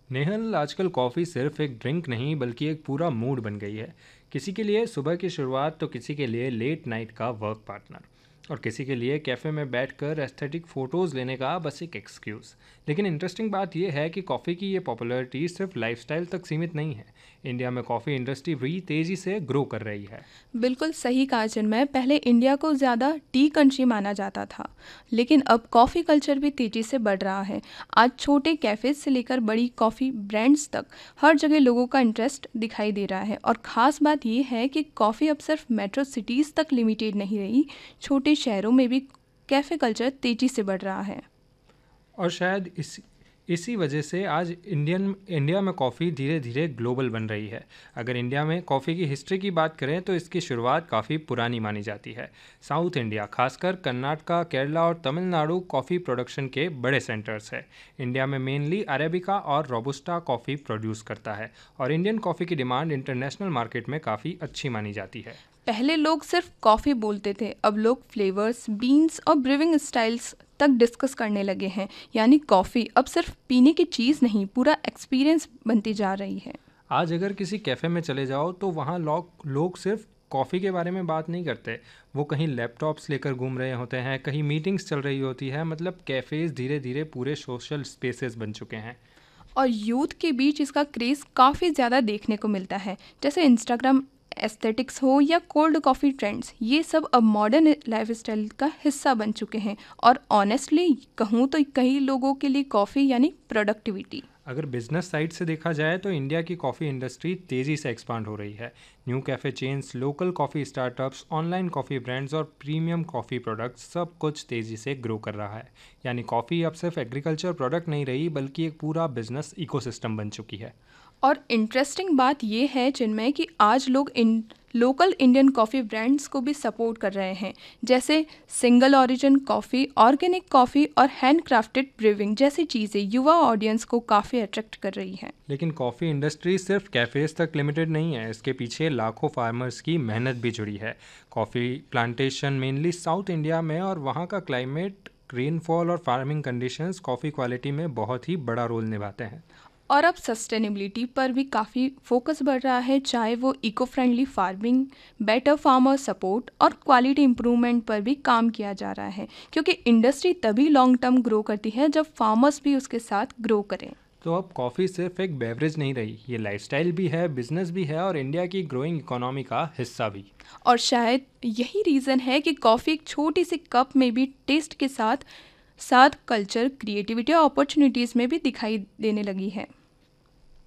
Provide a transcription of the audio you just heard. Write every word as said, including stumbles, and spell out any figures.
नेहल, आजकल कॉफ़ी सिर्फ एक ड्रिंक नहीं बल्कि एक पूरा मूड बन गई है। किसी के लिए सुबह की शुरुआत तो किसी के लिए लेट नाइट का वर्क पार्टनर और किसी के लिए कैफ़े में बैठकर एस्थेटिक फ़ोटोज़ लेने का बस एक एक्सक्यूज़। लेकिन इंटरेस्टिंग बात यह है कि कॉफ़ी की ये पॉपुलैरिटी सिर्फ लाइफस्टाइल तक सीमित नहीं है। इंडिया में कॉफ़ी इंडस्ट्री भी तेज़ी से ग्रो कर रही है। बिल्कुल सही कहा चिन्मय। पहले इंडिया को ज़्यादा टी कंट्री माना जाता था, लेकिन अब कॉफ़ी कल्चर भी तेज़ी से बढ़ रहा है। आज छोटे कैफ़ेज से लेकर बड़ी कॉफ़ी ब्रांड्स तक हर जगह लोगों का इंटरेस्ट दिखाई दे रहा है। और ख़ास बात यह है कि कॉफ़ी अब सिर्फ मेट्रो सिटीज़ तक लिमिटेड नहीं रही, छोटे शहरों में भी कैफ़े कल्चर तेज़ी से बढ़ रहा है। और शायद इस इसी वजह से आज इंडियन इंडिया में कॉफ़ी धीरे धीरे ग्लोबल बन रही है। अगर इंडिया में कॉफ़ी की हिस्ट्री की बात करें तो इसकी शुरुआत काफ़ी पुरानी मानी जाती है। साउथ इंडिया, खासकर कर्नाटका, केरला और तमिलनाडु कॉफ़ी प्रोडक्शन के बड़े सेंटर्स है। इंडिया में मेनली अरेबिका और रोबुस्टा कॉफ़ी प्रोड्यूस करता है और इंडियन कॉफ़ी की डिमांड इंटरनेशनल मार्केट में काफ़ी अच्छी मानी जाती है। पहले लोग सिर्फ कॉफ़ी बोलते थे, अब लोग फ्लेवर्स, बीन्स और ब्रूइंग स्टाइल्स तक डिस्कस करने लगे हैं। यानी कॉफ़ी अब सिर्फ पीने की चीज़ नहीं, पूरा एक्सपीरियंस बनती जा रही है। आज अगर किसी कैफ़े में चले जाओ तो वहाँ लोग लोग सिर्फ कॉफ़ी के बारे में बात नहीं करते। वो कहीं लैपटॉप्स लेकर घूम रहे होते हैं, कहीं मीटिंग्स चल रही होती है। मतलब कैफ़ेज़ धीरे धीरे पूरे सोशल स्पेसेस बन चुके हैं। और यूथ के बीच इसका क्रेज़ काफ़ी ज़्यादा देखने को मिलता है। जैसे इंस्टाग्राम एस्थेटिक्स हो या कोल्ड कॉफ़ी ट्रेंड्स, ये सब अब मॉडर्न लाइफस्टाइल का हिस्सा बन चुके हैं। और ऑनेस्टली कहूँ तो कई लोगों के लिए कॉफ़ी यानी प्रोडक्टिविटी। अगर बिजनेस साइड से देखा जाए तो इंडिया की कॉफ़ी इंडस्ट्री तेज़ी से एक्सपांड हो रही है। New cafe chains, local coffee startups, online coffee brands और प्रीमियम कॉफ़ी प्रोडक्ट्स सब कुछ तेज़ी से ग्रो कर रहा है। यानी कॉफ़ी अब सिर्फ एग्रीकल्चर प्रोडक्ट नहीं रही बल्कि एक पूरा बिजनेस इकोसिस्टम बन चुकी है। और इंटरेस्टिंग बात यह है जिनमें कि आज लोग इन लोकल इंडियन कॉफ़ी ब्रांड्स को भी सपोर्ट कर रहे हैं, जैसे single origin coffee, organic coffee और हैंडक्राफ्टेड ब्रूइंग जैसी चीज़ें युवा ऑडियंस को काफ़ी अट्रैक्ट कर रही हैं। लेकिन कॉफ़ी इंडस्ट्री सिर्फ कैफ़ेज़ तक लिमिटेड नहीं है। इसके पीछे लाखों फार्मर्स की मेहनत भी जुड़ी है। Coffee plantation mainly south India में और वहाँ का क्लाइमेट, रेनफॉल और फार्मिंग कंडीशंस कॉफ़ी क्वालिटी में बहुत ही बड़ा रोल निभाते हैं। और अब सस्टेनेबिलिटी पर भी काफ़ी फोकस बढ़ रहा है, चाहे वो eco friendly farming, better farmer support और क्वालिटी इम्प्रूवमेंट पर भी काम किया जा रहा है। क्योंकि इंडस्ट्री तभी लॉन्ग टर्म ग्रो करती है जब फार्मर्स भी उसके साथ ग्रो करें। तो अब कॉफ़ी सिर्फ एक बेवरेज नहीं रही, ये लाइफस्टाइल भी है, बिजनेस भी है और इंडिया की ग्रोइंग इकोनॉमी का हिस्सा भी। और शायद यही रीज़न है कि कॉफ़ी एक छोटी सी कप में भी टेस्ट के साथ साथ कल्चर, क्रिएटिविटी और अपॉर्चुनिटीज़ में भी दिखाई देने लगी है।